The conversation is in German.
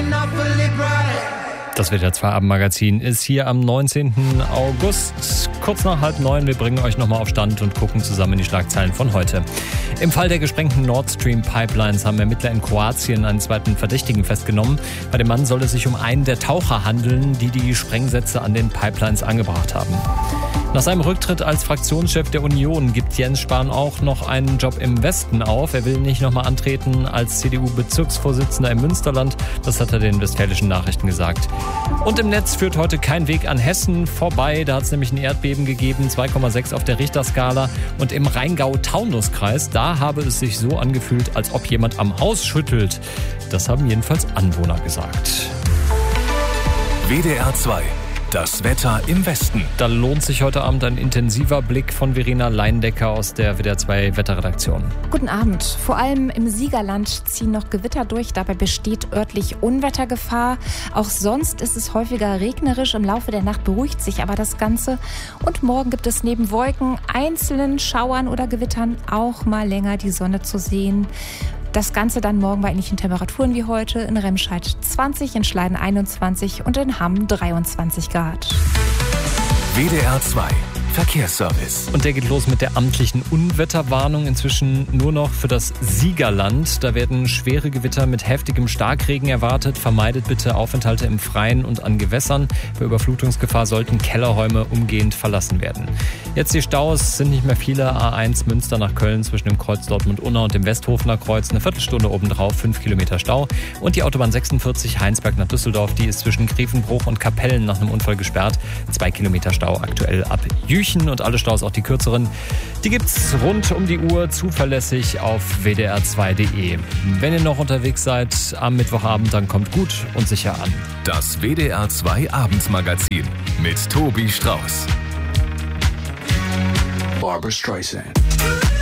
Das WDR 2 Abendmagazin ist hier am 19. August, kurz nach 8:30. Wir bringen euch nochmal auf Stand und gucken zusammen in die Schlagzeilen von heute. Im Fall der gesprengten Nord Stream Pipelines haben Ermittler in Kroatien einen zweiten Verdächtigen festgenommen. Bei dem Mann soll es sich um einen der Taucher handeln, die die Sprengsätze an den Pipelines angebracht haben. Nach seinem Rücktritt als Fraktionschef der Union gibt Jens Spahn auch noch einen Job im Westen auf. Er will nicht nochmal antreten als CDU-Bezirksvorsitzender im Münsterland. Das hat er den Westfälischen Nachrichten gesagt. Und im Netz führt heute kein Weg an Hessen vorbei. Da hat es nämlich ein Erdbeben gegeben, 2,6 auf der Richterskala. Und im Rheingau-Taunus-Kreis, da habe es sich so angefühlt, als ob jemand am Haus schüttelt. Das haben jedenfalls Anwohner gesagt. WDR 2. Das Wetter im Westen. Da lohnt sich heute Abend ein intensiver Blick von Verena Leindecker aus der WDR 2 Wetterredaktion. Guten Abend. Vor allem im Siegerland ziehen noch Gewitter durch. Dabei besteht örtlich Unwettergefahr. Auch sonst ist es häufiger regnerisch. Im Laufe der Nacht beruhigt sich aber das Ganze. Und morgen gibt es neben Wolken, einzelnen Schauern oder Gewittern auch mal länger die Sonne zu sehen. Das Ganze dann morgen bei ähnlichen Temperaturen wie heute. In Remscheid 20, in Schleiden 21 und in Hamm 23 Grad. WDR 2. Verkehrsservice. Und der geht los mit der amtlichen Unwetterwarnung, inzwischen nur noch für das Siegerland. Da werden schwere Gewitter mit heftigem Starkregen erwartet. Vermeidet bitte Aufenthalte im Freien und an Gewässern. Bei Überflutungsgefahr sollten Kellerräume umgehend verlassen werden. Jetzt die Staus, sind nicht mehr viele. A1 Münster nach Köln zwischen dem Kreuz Dortmund-Unna und dem Westhofener Kreuz. Eine Viertelstunde obendrauf, 5 Kilometer Stau. Und die Autobahn 46 Heinsberg nach Düsseldorf, die ist zwischen Grevenbruch und Kapellen nach einem Unfall gesperrt. 2 Kilometer Stau aktuell ab Jüchen. Und alle Staus, auch die kürzeren, die gibt's rund um die Uhr zuverlässig auf wdr2.de. Wenn ihr noch unterwegs seid am Mittwochabend, dann kommt gut und sicher an. Das WDR 2 Abendmagazin mit Tobi Strauß. Barbra Streisand.